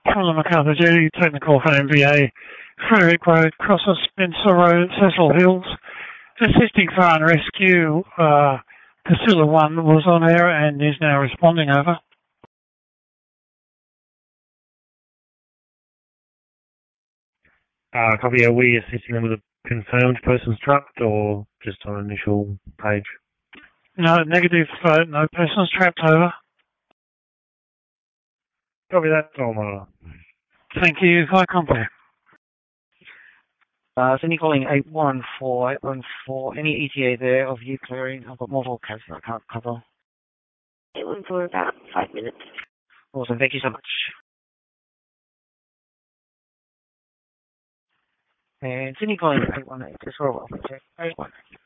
From the MacArthur Duty, technical for MVA, Frederick Road, crosses Spencer Road, Cecil Hills. Assisting fire and rescue, Priscilla 1 was on air and is now responding, over. Copy, are we assisting them with a confirmed person's trapped or just on initial page? No, negative, no persons trapped, over. Copy that, Tom. Thank you, high contact. Sydney calling 814. Any ETA there of you clearing? I've got multiple cases that I can't cover. 814, about 5 minutes. Awesome, thank you so much. And Sydney calling 818, just for a while. 818.